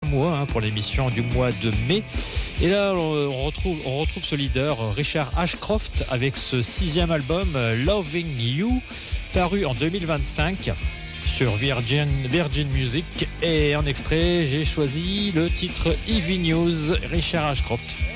mois pour l'émission du mois de mai. Et là, on retrouve ce leader, Richard Ashcroft, avec ce 6e album, Loving You, paru en 2025 sur Virgin Music. Et en extrait, j'ai choisi le titre Heavy News, Richard Ashcroft.